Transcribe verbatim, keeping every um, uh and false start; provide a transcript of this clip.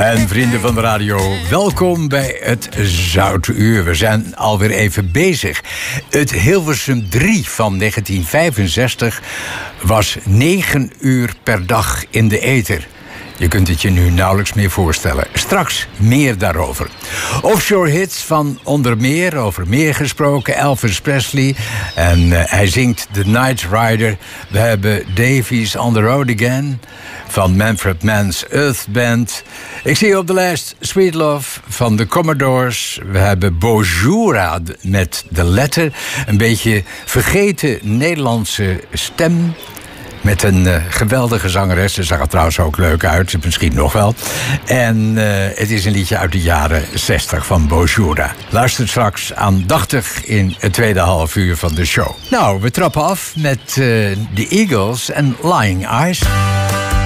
En vrienden van de radio, welkom bij het Zoute Uur. We zijn alweer even bezig. Het Hilversum drie van negentien vijfenzestig was negen uur per dag in de ether. Je kunt het je nu nauwelijks meer voorstellen. Straks meer daarover. Offshore hits van onder meer, over meer gesproken, Elvis Presley. En uh, hij zingt The Night Rider. We hebben Davies on the Road Again van Manfred Mann's Earth Band. Ik zie op de lijst Sweet Love van de Commodores. We hebben Bojura met The Letter. Een beetje vergeten Nederlandse stem. Met een uh, geweldige zangeres. Ze zag er trouwens ook leuk uit. Misschien nog wel. En uh, het is een liedje uit de jaren zestig van Bojura. Luister straks aandachtig in het tweede half uur van de show. Nou, we trappen af met uh, The Eagles en Lying Eyes.